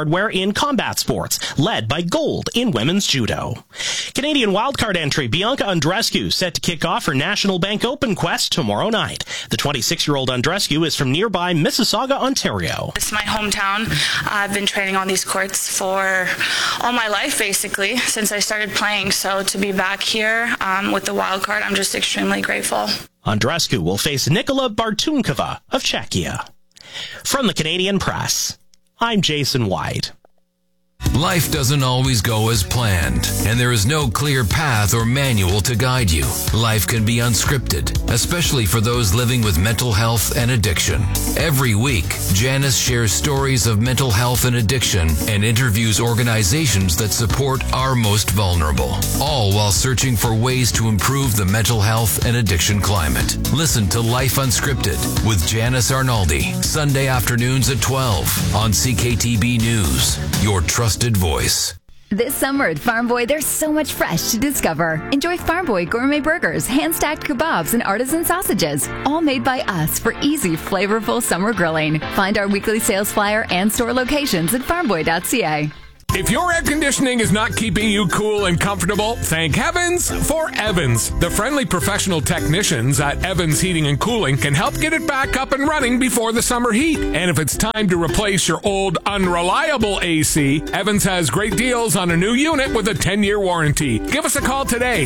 in combat sports, led by gold in women's judo. Canadian wildcard entry Bianca Andreescu set to kick off her National Bank Open quest tomorrow night. The 26-year-old Andreescu is from nearby Mississauga, Ontario. It's my hometown. I've been training on these courts for all my life, basically, since I started playing. So to be back here with the wildcard, I'm just extremely grateful. Andreescu will face Nikola Bartunkova of Czechia. From the Canadian Press, I'm Jason White. Life doesn't always go as planned, and there is no clear path or manual to guide you. Life can be unscripted, especially for those living with mental health and addiction. Every week, Janice shares stories of mental health and addiction and interviews organizations that support our most vulnerable, all while searching for ways to improve the mental health and addiction climate. Listen to Life Unscripted with Janice Arnaldi, Sunday afternoons at 12 on CKTB News, your trusted voice. This summer at Farm Boy, there's so much fresh to discover. Enjoy Farm Boy gourmet burgers, hand-stacked kebabs, and artisan sausages, all made by us for easy, flavorful summer grilling. Find our weekly sales flyer and store locations at farmboy.ca. If your air conditioning is not keeping you cool and comfortable, thank heavens for Evans. The friendly professional technicians at Evans Heating and Cooling can help get it back up and running before the summer heat. And if it's time to replace your old unreliable AC, Evans has great deals on a new unit with a 10-year warranty. Give us a call today,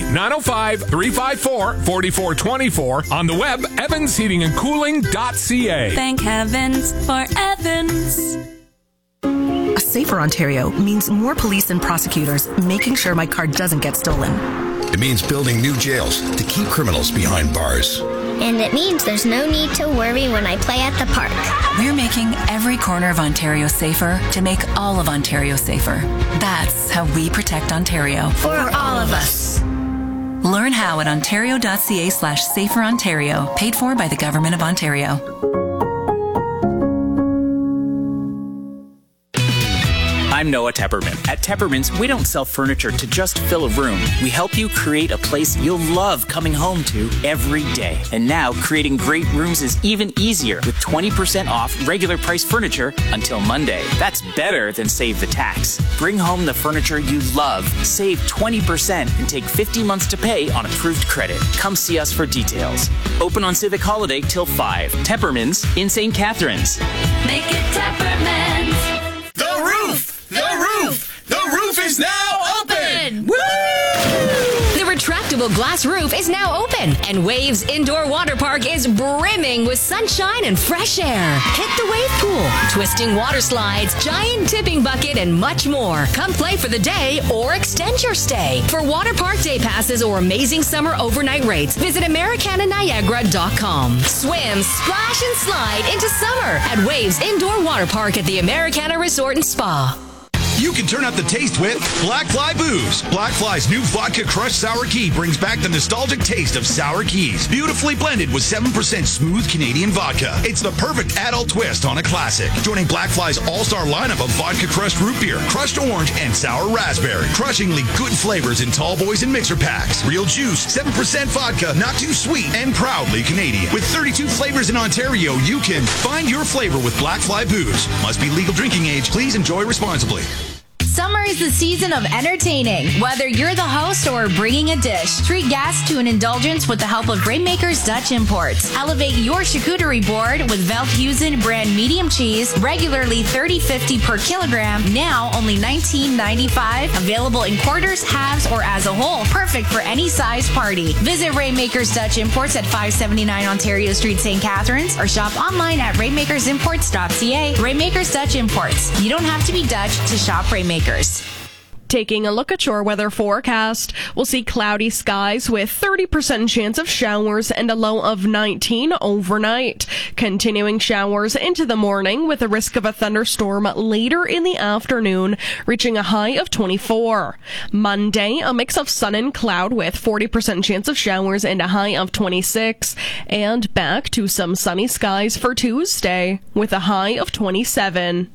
905-354-4424, on the web, evansheatingandcooling.ca. Thank heavens for Evans. A safer Ontario means more police and prosecutors making sure my car doesn't get stolen. It means building new jails to keep criminals behind bars. And it means there's no need to worry when I play at the park. We're making every corner of Ontario safer to make all of Ontario safer. That's how we protect Ontario. For all of us. Learn how at ontario.ca/saferontario, paid for by the Government of Ontario. I'm Noah Tepperman. At Tepperman's, we don't sell furniture to just fill a room. We help you create a place you'll love coming home to every day. And now, creating great rooms is even easier with 20% off regular price furniture until Monday. That's better than save the tax. Bring home the furniture you love, save 20%, and take 50 months to pay on approved credit. Come see us for details. Open on Civic Holiday till 5. Tepperman's in St. Catharines. Make it Tepperman's. The roof! The roof! The roof is now open! Woo! The retractable glass roof is now open, and Waves Indoor Water Park is brimming with sunshine and fresh air. Hit the wave pool, twisting water slides, giant tipping bucket, and much more. Come play for the day or extend your stay. For water park day passes or amazing summer overnight rates, visit AmericanaNiagara.com. Swim, splash, and slide into summer at Waves Indoor Water Park at the Americana Resort and Spa. You can turn up the taste with Black Fly Booze. Black Fly's new vodka crushed sour key brings back the nostalgic taste of sour keys. Beautifully blended with 7% smooth Canadian vodka. It's the perfect adult twist on a classic. Joining Black Fly's all-star lineup of vodka crushed root beer, crushed orange, and sour raspberry. Crushingly good flavors in tall boys and mixer packs. Real juice, 7% vodka, not too sweet, and proudly Canadian. With 32 flavors in Ontario, you can find your flavor with Black Fly Booze. Must be legal drinking age. Please enjoy responsibly. Summer is the season of entertaining. Whether you're the host or bringing a dish, treat guests to an indulgence with the help of Rainmakers Dutch Imports. Elevate your charcuterie board with Veldhuizen brand medium cheese, regularly $30.50 per kilogram, now only $19.95. Available in quarters, halves, or as a whole. Perfect for any size party. Visit Rainmakers Dutch Imports at 579 Ontario Street, St. Catharines, or shop online at rainmakersimports.ca. Rainmakers Dutch Imports. You don't have to be Dutch to shop Rainmakers. Taking a look at your weather forecast, we'll see cloudy skies with 30% chance of showers and a low of 19 overnight. Continuing showers into the morning with a risk of a thunderstorm later in the afternoon, reaching a high of 24. Monday, a mix of sun and cloud with 40% chance of showers and a high of 26. And back to some sunny skies for Tuesday with a high of 27.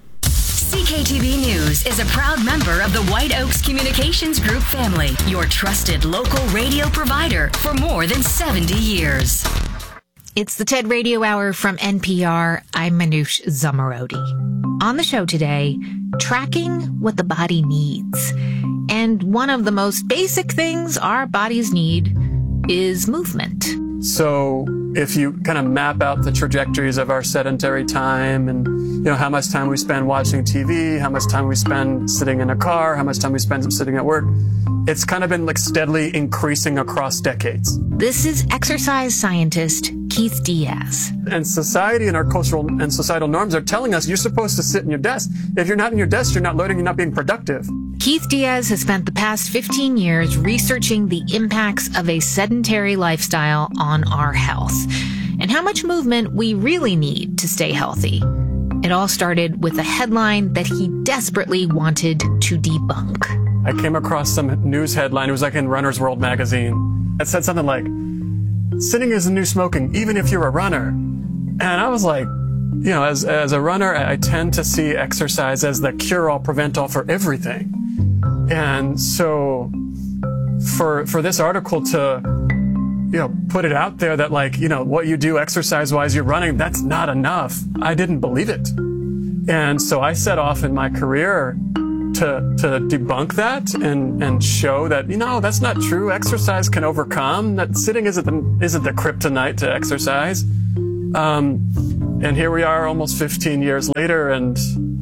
CKTB News is a proud member of the White Oaks Communications Group family, your trusted local radio provider for more than 70 years. It's the TED Radio Hour from NPR. I'm Manoush Zomorodi. On the show today, tracking what the body needs. And one of the most basic things our bodies need is movement. So if you kind of map out the trajectories of our sedentary time and, how much time we spend watching TV, how much time we spend sitting in a car, how much time we spend sitting at work, it's kind of been like steadily increasing across decades. This is exercise scientist Keith Diaz. And society and our cultural and societal norms are telling us you're supposed to sit in your desk. If you're not in your desk, you're not learning, you're not being productive. Keith Diaz has spent the past 15 years researching the impacts of a sedentary lifestyle on our health and how much movement we really need to stay healthy. It all started with a headline that he desperately wanted to debunk. I came across some news headline. It was like in Runner's World magazine. It said something like, "Sitting is the new smoking, even if you're a runner." And I was like, as a runner, I tend to see exercise as the cure-all, prevent-all for everything. And so for this article to, put it out there that what you do exercise-wise, you're running, that's not enough. I didn't believe it. And so I set off in my career to debunk that and show that, that's not true. Exercise can overcome. That sitting isn't the kryptonite to exercise. And here we are almost 15 years later, and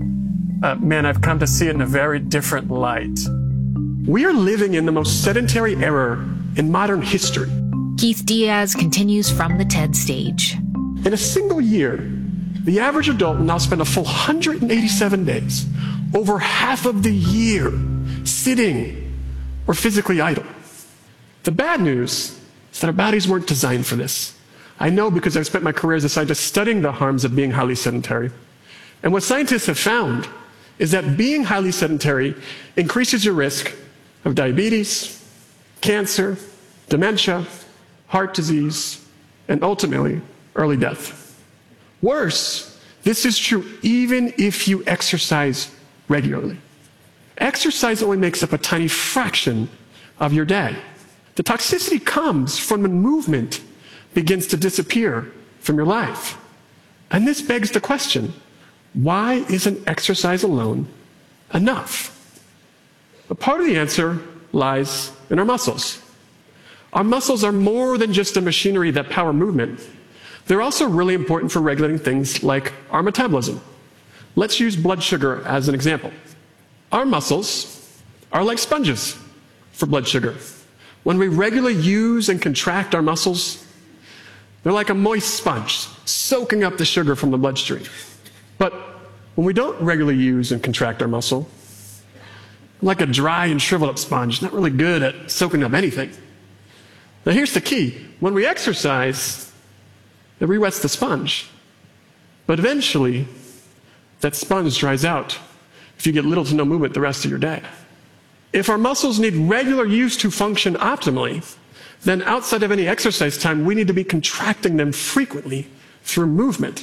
I've come to see it in a very different light. We are living in the most sedentary era in modern history. Keith Diaz continues from the TED stage. In a single year, the average adult will now spend a full 187 days, over half of the year, sitting or physically idle. The bad news is that our bodies weren't designed for this. I know because I've spent my career as a scientist studying the harms of being highly sedentary. And what scientists have found is that being highly sedentary increases your risk of diabetes, cancer, dementia, heart disease, and ultimately, early death. Worse, this is true even if you exercise regularly. Exercise only makes up a tiny fraction of your day. The toxicity comes from when movement begins to disappear from your life. And this begs the question, why isn't exercise alone enough? But part of the answer lies in our muscles. Our muscles are more than just a machinery that power movement. They're also really important for regulating things like our metabolism. Let's use blood sugar as an example. Our muscles are like sponges for blood sugar. When we regularly use and contract our muscles, they're like a moist sponge, soaking up the sugar from the bloodstream. But when we don't regularly use and contract our muscle, like a dry and shriveled up sponge, not really good at soaking up anything. Now here's the key. When we exercise, it re-wets the sponge. But eventually, that sponge dries out if you get little to no movement the rest of your day. If our muscles need regular use to function optimally, then outside of any exercise time, we need to be contracting them frequently through movement.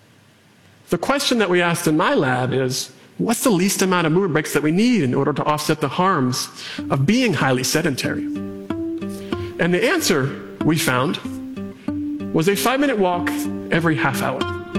The question that we asked in my lab is, what's the least amount of movement breaks that we need in order to offset the harms of being highly sedentary? And the answer we found was a 5-minute walk every half hour.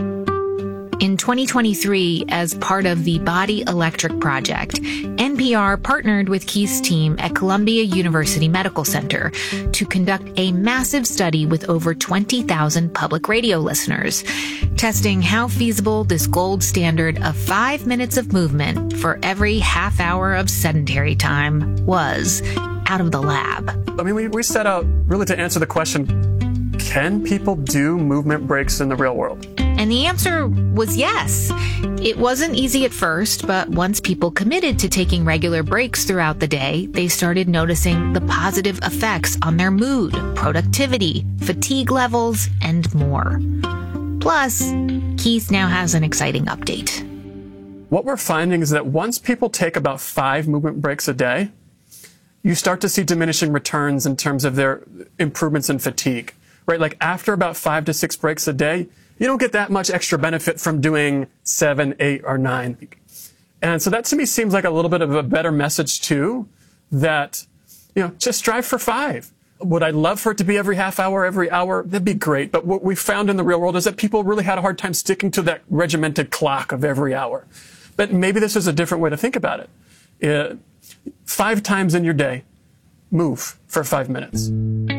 In 2023, as part of the Body Electric Project, NPR partnered with Keith's team at Columbia University Medical Center to conduct a massive study with over 20,000 public radio listeners, testing how feasible this gold standard of 5 minutes of movement for every half hour of sedentary time was out of the lab. I mean, we set out really to answer the question, can people do movement breaks in the real world? And the answer was yes. It wasn't easy at first, but once people committed to taking regular breaks throughout the day, they started noticing the positive effects on their mood, productivity, fatigue levels, and more. Plus, Keith now has an exciting update. What we're finding is that once people take about 5 movement breaks a day, you start to see diminishing returns in terms of their improvements in fatigue, right? Like after about 5 to 6 breaks a day, you don't get that much extra benefit from doing 7, 8, or 9. And so that to me seems like a little bit of a better message too, that, just strive for 5. Would I love for it to be every half hour, every hour? That'd be great. But what we found in the real world is that people really had a hard time sticking to that regimented clock of every hour. But maybe this is a different way to think about it. 5 times in your day, move for 5 minutes.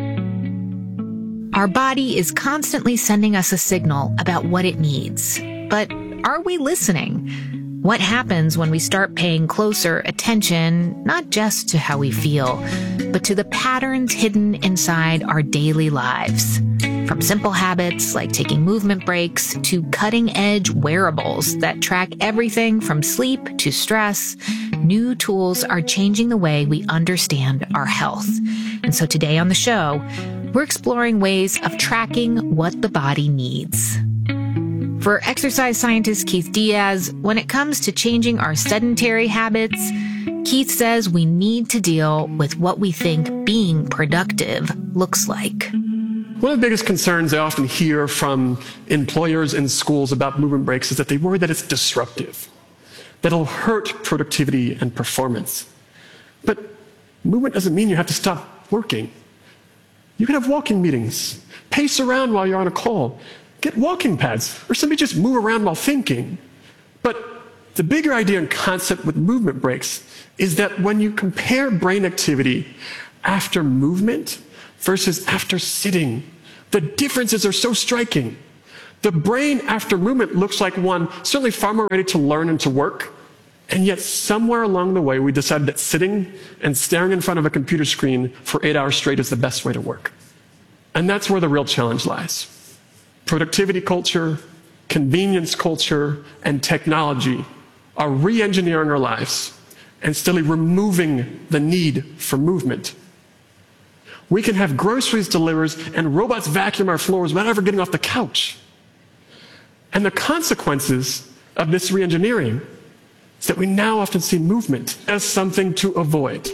Our body is constantly sending us a signal about what it needs. But are we listening? What happens when we start paying closer attention, not just to how we feel, but to the patterns hidden inside our daily lives? From simple habits like taking movement breaks to cutting-edge wearables that track everything from sleep to stress, new tools are changing the way we understand our health. And so today on the show, we're exploring ways of tracking what the body needs. For exercise scientist Keith Diaz, when it comes to changing our sedentary habits, Keith says we need to deal with what we think being productive looks like. One of the biggest concerns I often hear from employers and schools about movement breaks is that they worry that it's disruptive, that it'll hurt productivity and performance. But movement doesn't mean you have to stop working. You can have walking meetings, pace around while you're on a call, get walking pads, or simply just move around while thinking. But the bigger idea and concept with movement breaks is that when you compare brain activity after movement versus after sitting, the differences are so striking. The brain after movement looks like one certainly far more ready to learn and to work, and yet somewhere along the way we decided that sitting and staring in front of a computer screen for 8 hours straight is the best way to work. And that's where the real challenge lies. Productivity culture, convenience culture, and technology are re-engineering our lives and steadily removing the need for movement. We can have groceries delivered and robots vacuum our floors without ever getting off the couch. And the consequences of this re-engineering is that we now often see movement as something to avoid.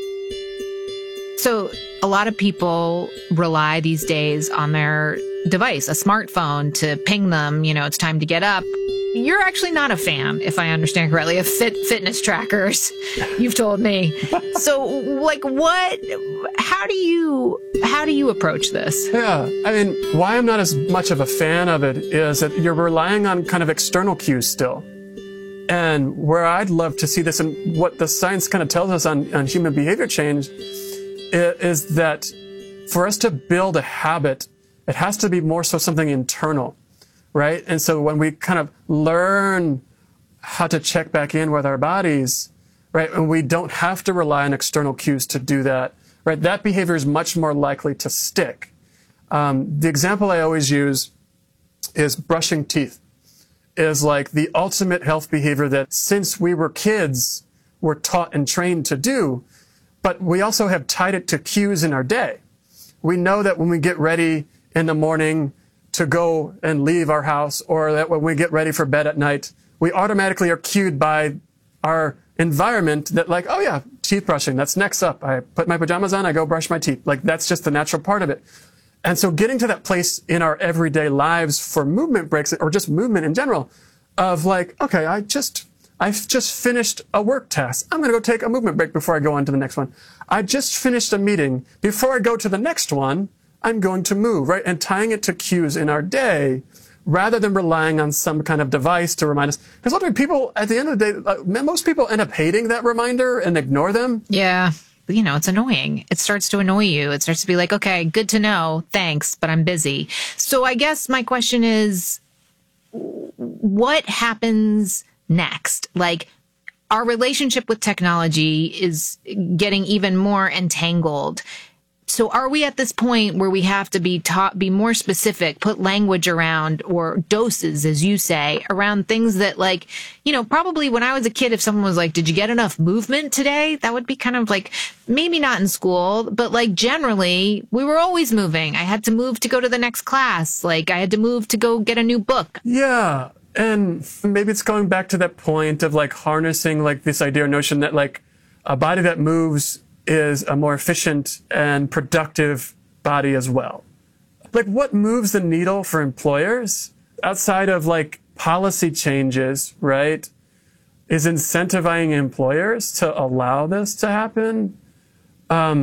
So a lot of people rely these days on their device, a smartphone, to ping them, it's time to get up. You're actually not a fan, if I understand correctly, of fitness trackers. You've told me. So, how do you approach this? Yeah, why I'm not as much of a fan of it is that you're relying on kind of external cues still. And where I'd love to see this, and what the science kind of tells us on human behavior change, is that for us to build a habit, it has to be more so something internal. Right? And so when we kind of learn how to check back in with our bodies, right, and we don't have to rely on external cues to do that, right, that behavior is much more likely to stick. The example I always use is brushing teeth is like the ultimate health behavior that since we were kids, we're taught and trained to do, but we also have tied it to cues in our day. We know that when we get ready in the morning to go and leave our house, or that when we get ready for bed at night, we automatically are cued by our environment that like, oh yeah, teeth brushing, that's next up. I put my pajamas on, I go brush my teeth. Like that's just the natural part of it. And so getting to that place in our everyday lives for movement breaks, or just movement in general, of like, okay, I've just finished a work task. I'm going to go take a movement break before I go on to the next one. I just finished a meeting. Before I go to the next one, I'm going to move, right? And tying it to cues in our day rather than relying on some kind of device to remind us. Because ultimately people, at the end of the day, most people end up hating that reminder and ignore them. Yeah. It's annoying. It starts to annoy you. It starts to be like, okay, good to know. Thanks, but I'm busy. So I guess my question is, what happens next? Like, our relationship with technology is getting even more entangled. So are we at this point where we have to be more specific, put language around, or doses, as you say, around things that probably when I was a kid, if someone was like, did you get enough movement today? That would be kind of like, maybe not in school, but like generally we were always moving. I had to move to go to the next class. Like I had to move to go get a new book. Yeah. And maybe it's going back to that point of like harnessing like this idea or notion that like a body that moves is a more efficient and productive body as well. Like what moves the needle for employers outside of like policy changes, right, is incentivizing employers to allow this to happen.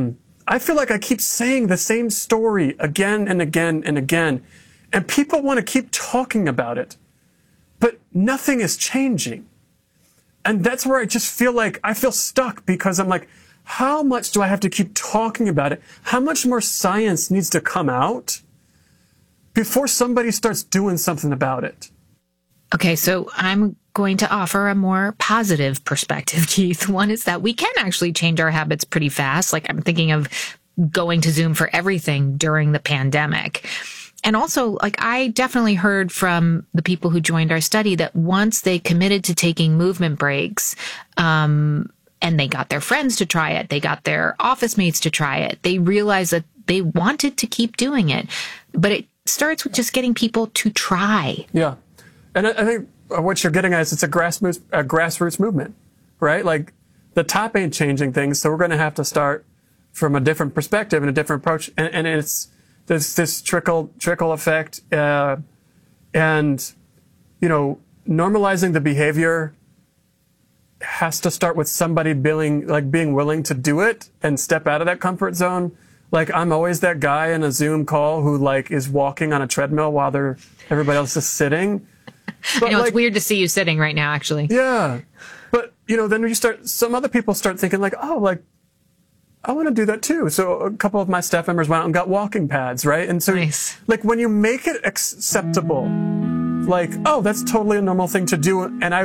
I feel like I keep saying the same story again and again and again, and people want to keep talking about it, but nothing is changing. And that's where I just feel like I feel stuck, because I'm like, how much do I have to keep talking about it? How much more science needs to come out before somebody starts doing something about it? Okay, so I'm going to offer a more positive perspective, Keith. One is that we can actually change our habits pretty fast. Like, I'm thinking of going to Zoom for everything during the pandemic. And also, like, I definitely heard from the people who joined our study that once they committed to taking movement breaks, and they got their friends to try it, they got their office mates to try it, they realized that they wanted to keep doing it. But it starts with just getting people to try. Yeah. And I think what you're getting at is it's a grassroots movement, right? Like, the top ain't changing things, so we're going to have to start from a different perspective and a different approach. And it's this trickle effect, and, you know, normalizing the behavior has to start with somebody being willing to do it and step out of that comfort zone. Like, I'm always that guy in a Zoom call who, like, is walking on a treadmill while everybody else is sitting. But, I know, it's weird to see you sitting right now, actually. Yeah. But, you know, then some other people start thinking, like, oh, like, I want to do that too. So a couple of my staff members went out and got walking pads, right? And so, nice. Like, when you make it acceptable, like, oh, that's totally a normal thing to do, and I